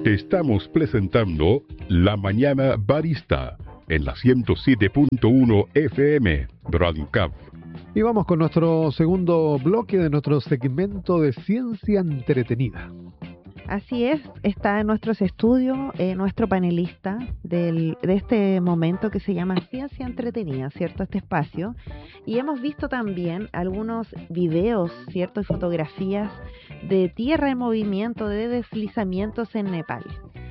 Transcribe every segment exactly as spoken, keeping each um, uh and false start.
Estamos presentando La Mañana Barista en la ciento siete punto uno F M Radio C A F. Y vamos con nuestro segundo bloque de nuestro segmento de ciencia entretenida. Así es, está en nuestros estudios eh, nuestro panelista del, de este momento que se llama Ciencia Entretenida, ¿cierto? Este espacio. Y hemos visto también algunos videos, ¿cierto? Y fotografías de tierra en movimiento, de deslizamientos en Nepal.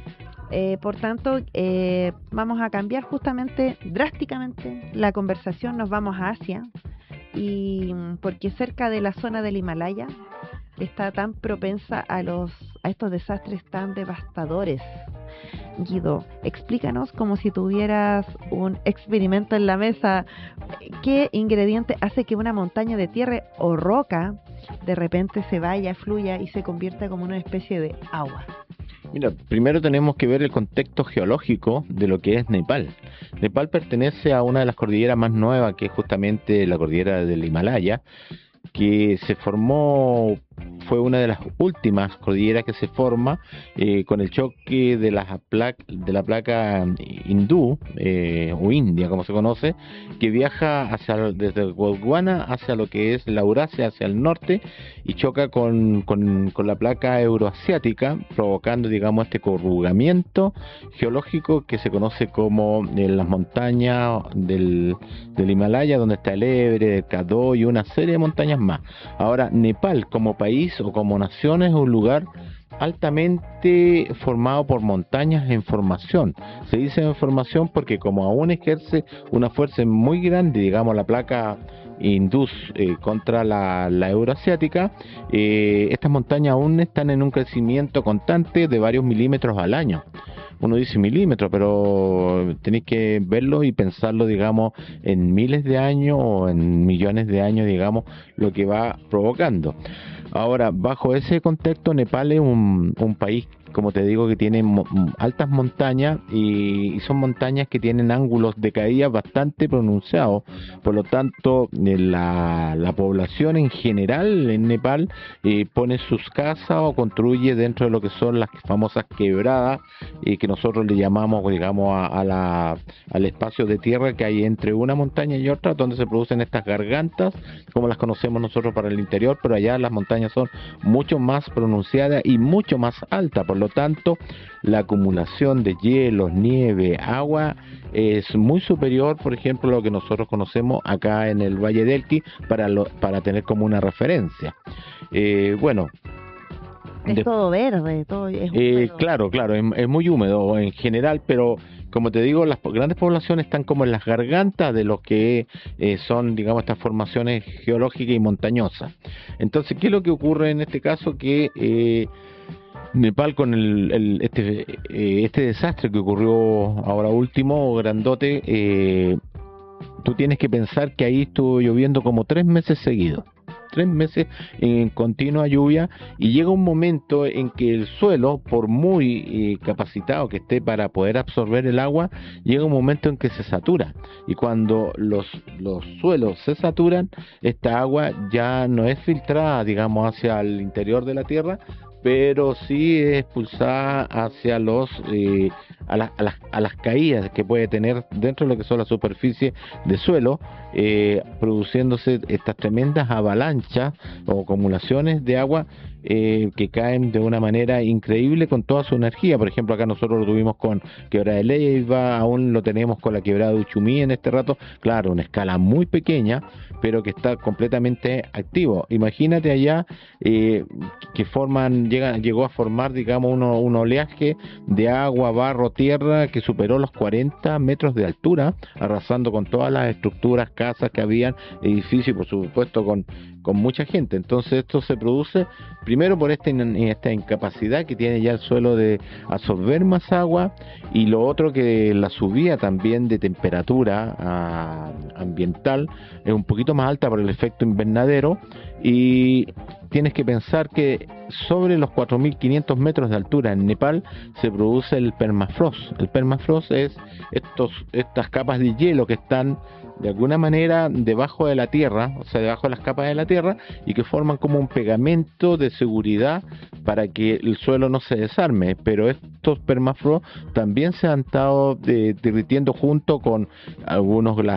Eh, por tanto, eh, vamos a cambiar justamente drásticamente la conversación, nos vamos a Asia, y porque cerca de la zona del Himalaya está tan propensa a los a estos desastres tan devastadores. Guido, explícanos, como si tuvieras un experimento en la mesa, ¿qué ingrediente hace que una montaña de tierra o roca de repente se vaya, fluya y se convierta como una especie de agua? Mira, primero tenemos que ver el contexto geológico de lo que es Nepal. Nepal pertenece a una de las cordilleras más nuevas, que es justamente la cordillera del Himalaya, que se formó, fue una de las últimas cordilleras que se forma eh, con el choque de la placa, de la placa hindú eh, o india, como se conoce, que viaja hacia desde Gondwana hacia lo que es la Eurasia, hacia el norte, y choca con, con, con la placa euroasiática, provocando, digamos, este corrugamiento geológico que se conoce como en las montañas del, del Himalaya, donde está el Everest, el Kadó y una serie de montañas más. Ahora, Nepal como país o como nación es un lugar altamente formado por montañas en formación. Se dice en formación porque como aún ejerce una fuerza muy grande, digamos, la placa hindú eh, contra la, la euroasiática, eh, estas montañas aún están en un crecimiento constante de varios milímetros al año. Uno dice milímetros, pero tenéis que verlo y pensarlo, digamos, en miles de años o en millones de años, digamos, lo que va provocando. Ahora, bajo ese contexto, Nepal es un, un país, como te digo, que tiene mo altas montañas y, y son montañas que tienen ángulos de caída bastante pronunciados. Por lo tanto, eh, la, la población en general en Nepal eh, pone sus casas o construye dentro de lo que son las famosas quebradas, y eh, que nosotros le llamamos, digamos, a, a la, al espacio de tierra que hay entre una montaña y otra, donde se producen estas gargantas, como las conocemos nosotros para el interior, pero allá las montañas son mucho más pronunciadas y mucho más altas. Por lo tanto, la acumulación de hielos, nieve, agua es muy superior, por ejemplo, a lo que nosotros conocemos acá en el Valle del Elqui, para, lo, para tener como una referencia. Eh, bueno, es de, todo verde, todo es eh, claro, claro, es, es muy húmedo en general, pero como te digo, las grandes poblaciones están como en las gargantas de lo que eh, son, digamos, estas formaciones geológicas y montañosas. Entonces, ¿qué es lo que ocurre en este caso? Que eh, Nepal, con el, el este eh, este desastre que ocurrió ahora último, grandote, eh, tú tienes que pensar que ahí estuvo lloviendo como tres meses seguidos. tres meses en continua lluvia, y llega un momento en que el suelo, por muy eh, capacitado que esté para poder absorber el agua, llega un momento en que se satura, y cuando los, los suelos se saturan, esta agua ya no es filtrada, digamos, hacia el interior de la tierra, pero sí es expulsada hacia los eh, a, la, a, las, a las caídas que puede tener dentro de lo que son la superficie de suelo, eh, produciéndose estas tremendas avalanchas o acumulaciones de agua eh, que caen de una manera increíble con toda su energía. Por ejemplo, acá nosotros lo tuvimos con Quebrada de Leyva, aún lo tenemos con la Quebrada de Uchumí en este rato, claro, una escala muy pequeña, pero que está completamente activo. Imagínate allá eh, que forman, llega, llegó a formar, digamos, uno, un oleaje de agua, barro, tierra, que superó los cuarenta metros de altura, arrasando con todas las estructuras, casas que habían, edificios, y por supuesto con, con mucha gente. Entonces esto se produce primero por esta, esta incapacidad que tiene ya el suelo de absorber más agua, y lo otro que la subida también de temperatura a, ambiental es un poquito más alta por el efecto invernadero, y tienes que pensar que sobre los cuatro mil quinientos metros de altura en Nepal se produce el permafrost. El permafrost es estos, estas capas de hielo que están de alguna manera debajo de la tierra, o sea, debajo de las capas de la tierra, y que forman como un pegamento de seguridad para que el suelo no se desarme. Pero estos permafrost también se han estado de, derritiendo junto con algunos glaciares